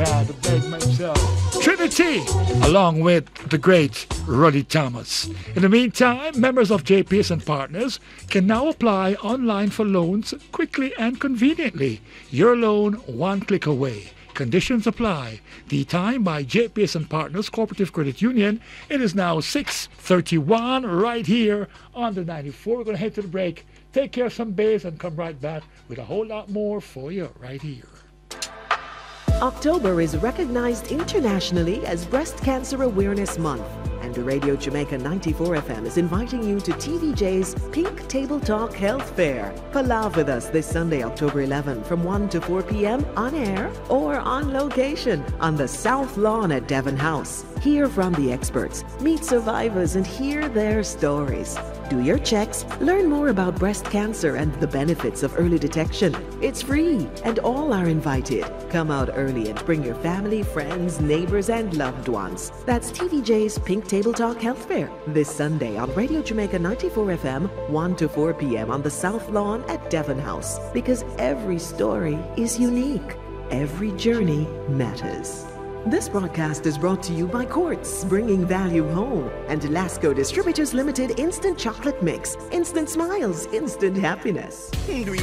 the beg myself. Trinity, along with the great Ruddy Thomas. In the meantime, members of JPS and Partners can now apply online for loans quickly and conveniently. Your loan one click away. Conditions apply. The time by JPS and Partners Cooperative Credit Union. It is now 6:31 right here on the 94. We're going to head to the break, take care of some bass, and come right back with a whole lot more for you right here. October is recognized internationally as Breast Cancer Awareness Month, and Radio Jamaica 94 FM is inviting you to TVJ's Pink Table Talk Health Fair. Palav with us this Sunday, October 11, from 1 to 4 p.m. on air or on location on the South Lawn at Devon House. Hear from the experts, meet survivors, and hear their stories. Do your checks, learn more about breast cancer and the benefits of early detection. It's free, and all are invited. Come out early and bring your family, friends, neighbors, and loved ones. That's TVJ's Pink Table Talk Health Fair this Sunday on Radio Jamaica 94 FM, 1 to 4 p.m. on the South Lawn at Devon House. Because every story is unique. Every journey matters. This broadcast is brought to you by Quartz, bringing value home, and Lasco Distributors Limited Instant Chocolate Mix. Instant smiles, instant happiness.